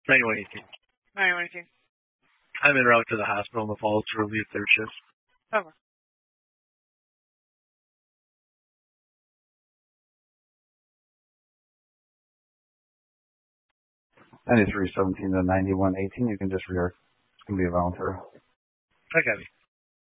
9118. 9118. I'm en route to the hospital in the Falls to relieve third shift. Over. $93.17 to $91.18. You can disregard. It's going to be a volunteer. I got it.